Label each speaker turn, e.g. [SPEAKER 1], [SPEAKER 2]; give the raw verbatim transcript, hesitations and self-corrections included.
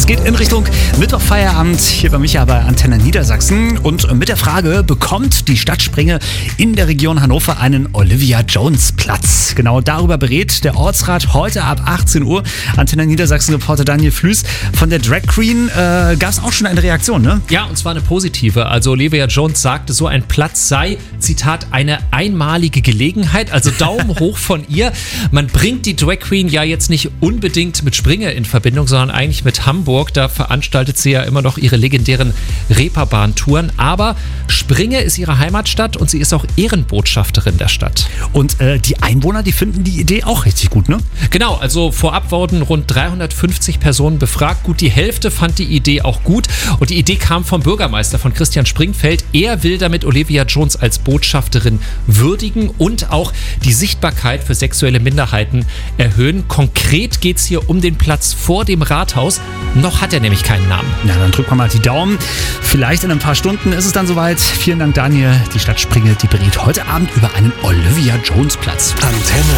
[SPEAKER 1] Es geht in Richtung Mittwochfeierabend hier bei Micha bei Antenne Niedersachsen und mit der Frage, bekommt die Stadt Springe in der Region Hannover einen Olivia Jones Platz? Genau darüber berät der Ortsrat heute ab achtzehn Uhr. Antenne Niedersachsen-Reporter Daniel Flüß von der Drag Queen. Äh, gab es auch schon eine Reaktion, ne?
[SPEAKER 2] Ja, und zwar eine positive. Also Olivia Jones sagte, so ein Platz sei, Zitat, eine einmalige Gelegenheit. Also Daumen hoch von ihr. Man bringt die Drag Queen ja jetzt nicht unbedingt mit Springe in Verbindung, sondern eigentlich mit Hamburg. Da veranstaltet sie ja immer noch ihre legendären Reeperbahn-Touren. Aber Springe ist ihre Heimatstadt und sie ist auch Ehrenbotschafterin der Stadt.
[SPEAKER 1] Und äh, die Einwohner, die finden die Idee auch richtig gut, ne?
[SPEAKER 2] Genau, also vorab wurden rund dreihundertfünfzig Personen befragt. Gut, die Hälfte fand die Idee auch gut. Und die Idee kam vom Bürgermeister, von Christian Springfeld. Er will damit Olivia Jones als Botschafterin würdigen und auch die Sichtbarkeit für sexuelle Minderheiten erhöhen. Konkret geht es hier um den Platz vor dem Rathaus. Noch hat er nämlich keinen Namen.
[SPEAKER 1] Na, dann drücken wir mal die Daumen. Vielleicht in ein paar Stunden ist es dann soweit. Vielen Dank, Daniel. Die Stadt Springe, die berät heute Abend über einen Olivia Jones Platz.
[SPEAKER 3] Antenne